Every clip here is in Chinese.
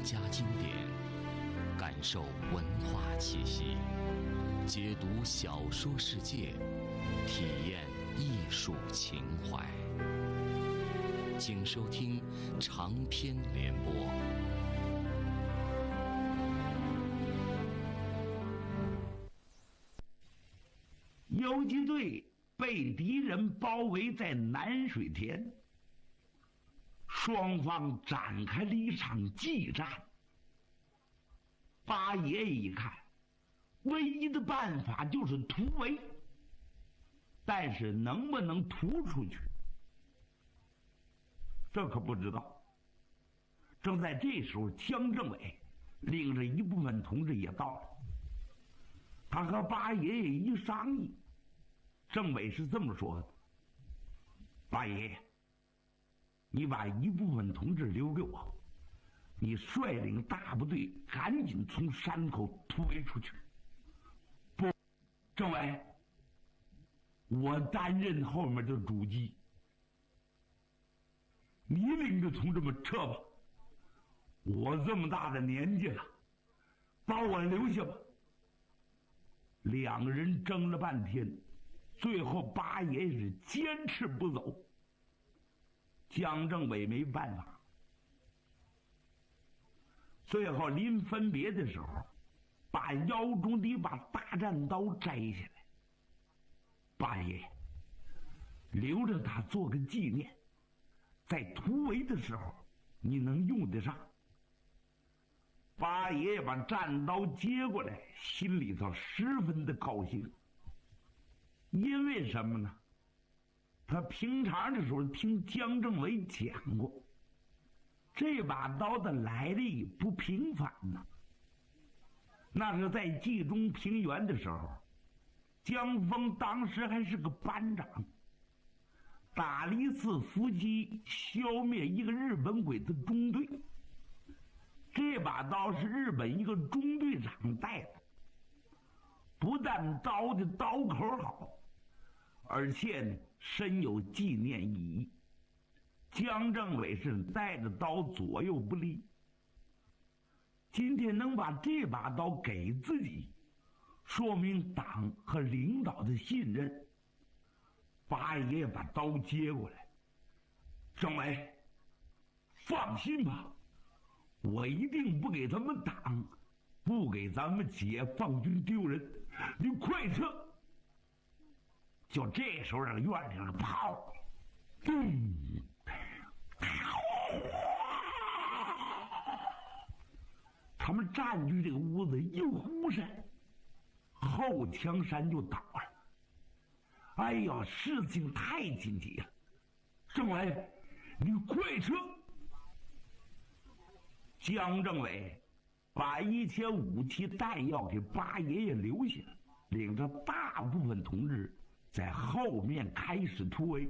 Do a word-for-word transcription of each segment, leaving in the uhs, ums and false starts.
家经典，感受文化气息，解读小说世界，体验艺术情怀。请收听长篇联播。 游击队被敌人包围在南水田，双方展开了一场激战。八爷爷一看，唯一的办法就是突围，但是能不能突出去，这可不知道。正在这时候，江政委领着一部分同志也到了。他和八爷爷一商议，政委是这么说的：八爷爷，你把一部分同志留给我，你率领大部队赶紧从山口突围出去。不，政委，我担任后面的主机，你领着同志们撤吧。我这么大的年纪了，把我留下吧。两个人争了半天，最后八爷是坚持不走。江政委没办法，最后临分别的时候，把腰中的一把大战刀摘下来。八爷留着它做个纪念，在突围的时候你能用得上。八爷爷把战刀接过来，心里头十分的高兴。因为什么呢？他平常的时候听江政委讲过，这把刀的来历不平凡呐。那是在冀中平原的时候，江峰当时还是个班长，打了一次伏击，消灭一个日本鬼子中队。这把刀是日本一个中队长带的，不但刀的刀口好，而且呢深有纪念意义。江政委是带着刀左右不离，今天能把这把刀给自己，说明党和领导的信任。八爷爷把刀接过来，政委放心吧，我一定不给咱们党，不给咱们解放军丢人，你快撤。就这时候，让院里的炮，咚，他们占据这个屋子一忽闪，后墙山就倒了。哎呦，事情太紧急了，政委，你快撤！江政委把一切武器弹药给八爷爷留下，领着大部分同志在后面开始突围。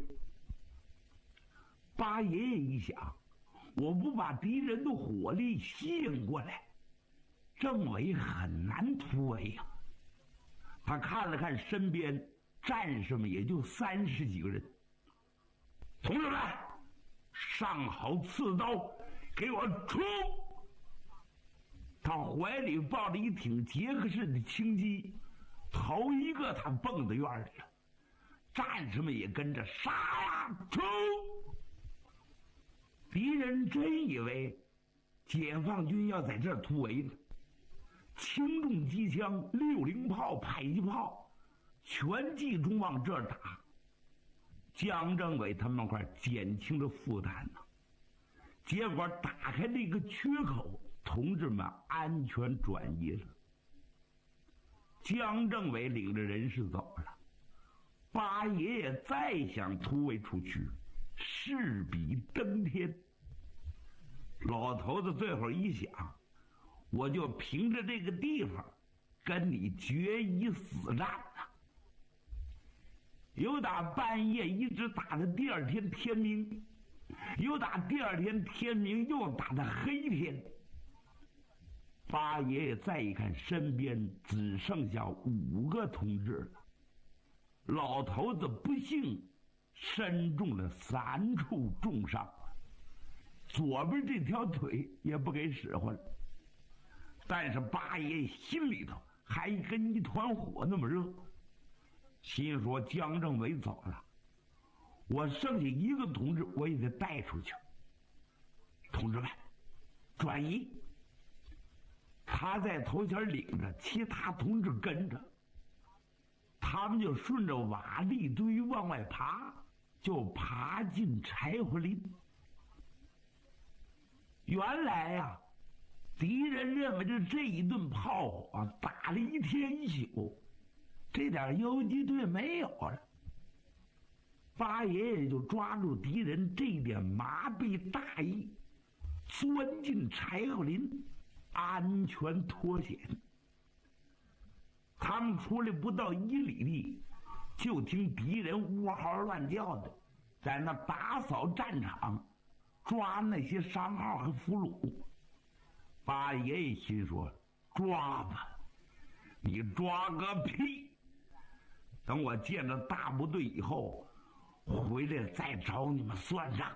八爷爷一想，我不把敌人的火力吸引过来，政委很难突围呀、啊。他看了看身边战士们，也就三十几个人。同志们，上好刺刀，给我冲！他怀里抱着一挺捷克式的轻机，头一个他蹦到院里了。战士们也跟着杀呀冲！敌人真以为解放军要在这儿突围呢，轻重机枪、六零炮、迫击炮全集中往这儿打。江政委他们块减轻了负担呢，结果打开那个缺口，同志们安全转移了。江政委领着人士走了，八爷爷再想突围出去，势比登天。老头子最后一想，我就凭着这个地方跟你决一死战啊！由打半夜一直打到第二天天明，又打第二天天明，又打到黑天。八爷爷再一看，身边只剩下五个同志了。老头子不幸身中了三处重伤， 左边这条腿也不给使唤了。但是八爷心里头还跟一团火那么热，心说江政委走了，我剩下一个同志我也得带出去。同志们，转移。他在头前领着，其他同志跟着，他们就顺着瓦砾堆往外爬，就爬进柴火林。原来呀、啊，敌人认为这这一顿炮火、啊、打了一天一宿，这点游击队没有了。八爷爷就抓住敌人这点麻痹大意，钻进柴火林，安全脱险。他们出来不到一里地，就听敌人呜嚎乱叫的，在那打扫战场，抓那些伤号和俘虏。八爷爷心说：抓吧，你抓个屁！等我见着大部队以后，回来再找你们算账。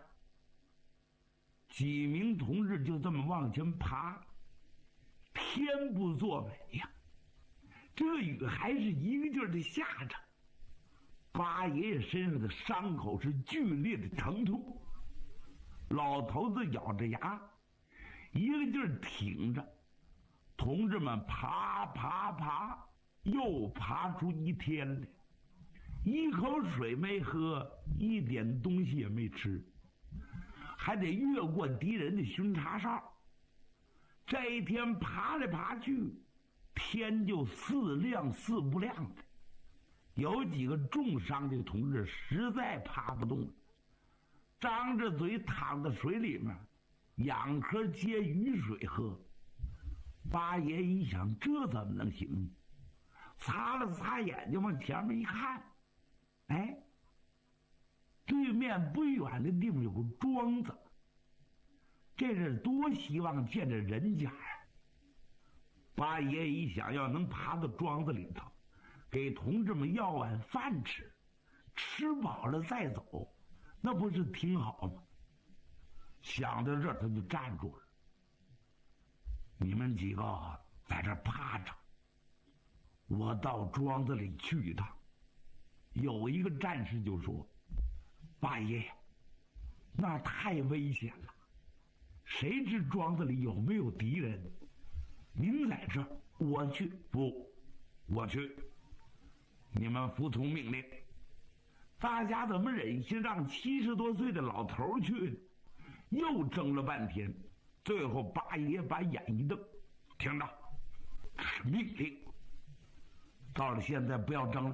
几名同志就这么往前爬，天不作美呀，这雨还是一个劲儿的下着。八爷爷身上的伤口是剧烈的疼痛，老头子咬着牙，一个劲儿挺着。同志们爬爬爬，又爬出一天来，一口水没喝，一点东西也没吃，还得越过敌人的巡查哨。这一天爬来爬去，天就似亮似不亮的。有几个重伤的同志实在爬不动了，张着嘴躺在水里面，仰壳接雨水喝。八爷一想，这怎么能行？擦了擦眼睛，往前面一看，哎，对面不远的地方有个庄子，这是多希望见着人家呀！八爷一想，要能爬到庄子里头，给同志们要碗饭吃，吃饱了再走，那不是挺好吗？想到这儿，他就站住了。你们几个在这儿趴着，我到庄子里去一趟。有一个战士就说：八爷，那太危险了，谁知庄子里有没有敌人？您在这儿，我去。不，我去。你们服从命令。大家怎么忍心让七十多岁的老头去呢？又争了半天，最后八爷把眼一瞪：听着，这是命令，到了现在不要争了。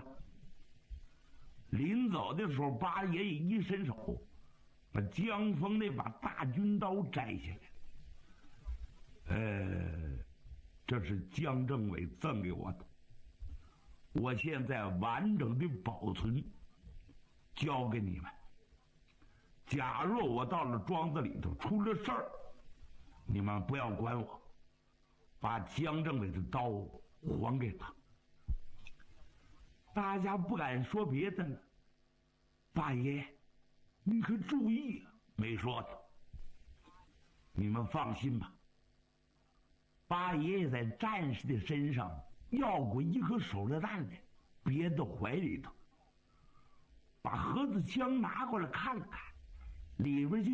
临走的时候，八爷爷一伸手，把江峰那把大军刀摘下来。呃，这是江政委赠给我的，我现在完整的保存，交给你们。假若我到了庄子里头出了事儿，你们不要管我，把江政委的刀还给他。大家不敢说别的了。八爷，你可注意啊！没说的，你们放心吧。八爷爷在战士的身上要过一颗手榴弹来，别到怀里头，把盒子枪拿过来看了看，里边就